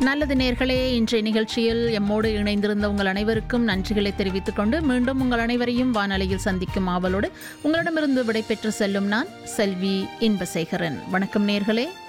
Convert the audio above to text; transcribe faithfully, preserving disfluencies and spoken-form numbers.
நல்லது நேர்களே, இன்றைய நிகழ்ச்சியில் எம்மோடு இணைந்திருந்த உங்கள் அனைவருக்கும் நன்றிகளை தெரிவித்துக் கொண்டு மீண்டும் உங்கள் அனைவரையும் வானொலியில் சந்திக்கும் ஆவலோடு உங்களிடமிருந்து விடைபெற்று செல்லும் நான் செல்வி இன்பசேகரன். வணக்கம் நேர்களே.